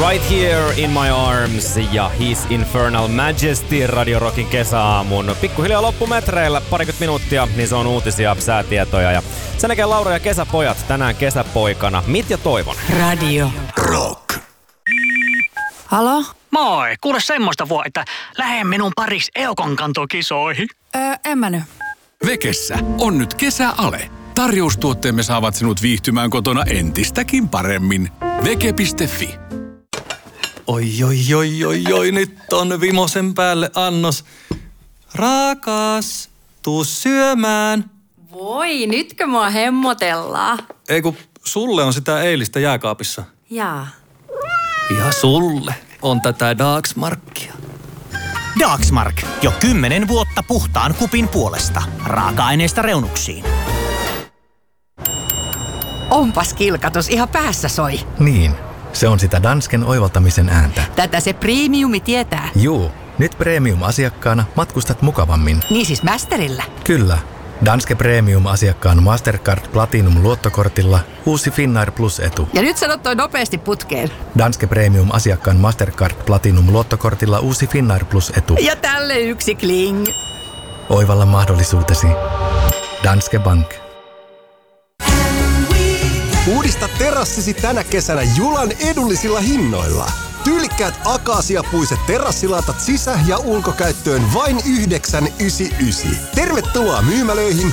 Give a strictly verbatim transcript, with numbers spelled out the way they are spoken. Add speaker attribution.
Speaker 1: Right Here in My Arms ja His Infernal Majesty Radio Rockin kesäaamun. Pikkuhiljaa loppumetreillä, parikymmentä minuuttia, niin se on uutisia, säätietoja ja sen jälkeen Laura ja kesäpojat tänään kesäpoikana. Mit ja Toivon.
Speaker 2: Radio
Speaker 3: Rock.
Speaker 2: Halo?
Speaker 4: Moi, kuule semmoista voi, että lähde minun pariksi Eukon kantokisoihin.
Speaker 2: Öö, en mä nyt.
Speaker 3: Vekessä on nyt kesäale. Tarjoustuotteemme saavat sinut viihtymään kotona entistäkin paremmin. Veke piste fi.
Speaker 5: Oi, oi, oi, oi, oi, nyt on vimosen päälle annos. Rakas, tuu syömään.
Speaker 6: Voi, nytkö mua hemmotellaan?
Speaker 5: Ei kun sulle on sitä eilistä jääkaapissa.
Speaker 6: Jaa.
Speaker 5: Ja sulle on tätä Dagsmarkia.
Speaker 7: Dagsmark. Jo kymmenen vuotta puhtaan kupin puolesta. Raaka-aineista reunuksiin.
Speaker 2: Onpas kilkatus, ihan päässä soi.
Speaker 8: Niin, se on sitä Dansken oivaltamisen ääntä.
Speaker 2: Tätä se premiumi tietää.
Speaker 8: Juu, nyt premium-asiakkaana matkustat mukavammin.
Speaker 2: Niin siis Masterillä.
Speaker 8: Kyllä. Danske Premium-asiakkaan Mastercard Platinum-luottokortilla uusi Finnair Plus-etu.
Speaker 2: Ja nyt sanot toi nopeasti putkeen.
Speaker 8: Danske Premium-asiakkaan Mastercard Platinum-luottokortilla uusi Finnair Plus-etu.
Speaker 2: Ja tälle yksi kling.
Speaker 8: Oivalla mahdollisuutesi. Danske Bank.
Speaker 9: Uudista terassisi tänä kesänä Julan edullisilla hinnoilla. Tyylikkäät akaasiapuiset terassilatat sisä- ja ulkokäyttöön vain yhdeksän pilkku yhdeksänkymmentäyhdeksän. Tervetuloa myymälöihin